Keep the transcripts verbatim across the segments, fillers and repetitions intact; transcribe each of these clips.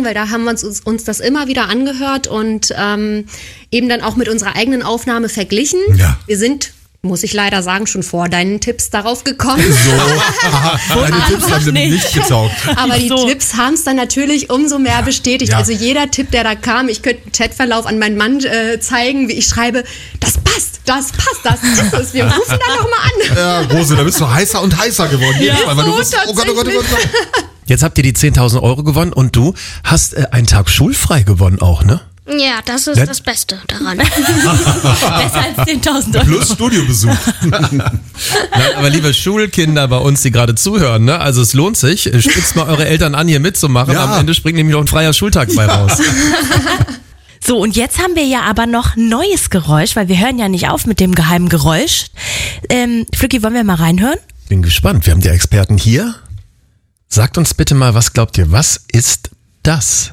weil da haben wir uns, uns das immer wieder angehört und ähm, eben dann auch mit unserer eigenen Aufnahme verglichen. Ja. Wir sind, muss ich leider sagen, schon vor deinen Tipps darauf gekommen. So, aha, deine Tipps haben nämlich nicht getaugt. Aber die so. Tipps haben es dann natürlich umso mehr bestätigt. Ja. Also jeder Tipp, der da kam, ich könnte einen Chatverlauf an meinen Mann äh, zeigen, wie ich schreibe, das passt, das passt, das ist es. Wir rufen dann nochmal an. Ja, Rose, da bist du heißer und heißer geworden. Ja, Jedes Mal, weil so du wusstest, oh Gott, oh Gott, oh Gott, oh Gott. Jetzt habt ihr die zehntausend Euro gewonnen und du hast äh, einen Tag schulfrei gewonnen auch, ne? Ja, das ist Ja. das Beste daran. Besser als zehntausend Euro. Plus Studiobesuch. Na, aber liebe Schulkinder bei uns, die gerade zuhören, ne? Also es lohnt sich. Spitzt mal eure Eltern an, hier mitzumachen. Ja. Am Ende springt nämlich noch ein freier Schultag bei raus. So, und jetzt haben wir ja aber noch neues Geräusch, weil wir hören ja nicht auf mit dem geheimen Geräusch. Ähm, Flücki, wollen wir mal reinhören? Bin gespannt. Wir haben die Experten hier. Sagt uns bitte mal, was glaubt ihr? Was ist das?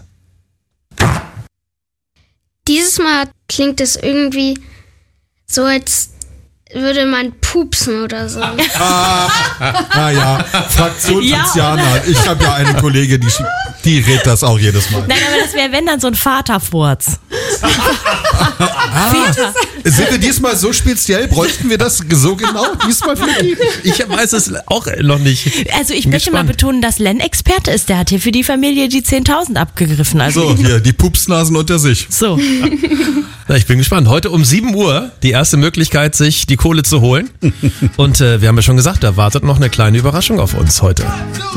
Dieses Mal klingt es irgendwie so, als würde man pupsen oder so. Naja, Fraktion Ja, Tiziana. Ich habe ja eine Kollegin, die, die rät das auch jedes Mal. Nein, aber das wäre, wenn dann so ein Vaterfurz. Väter. Sind wir diesmal so speziell? Bräuchten wir das so genau diesmal für die? Ich weiß es auch noch nicht. Also ich Bin möchte mal gespannt. betonen, dass Len Experte ist. Der hat hier für die Familie die zehntausend abgegriffen. Also So, hier, die Pupsnasen unter sich. so. Na, ich bin gespannt. Heute um sieben Uhr die erste Möglichkeit, sich die Kohle zu holen. Und äh, wir haben ja schon gesagt, da wartet noch eine kleine Überraschung auf uns heute.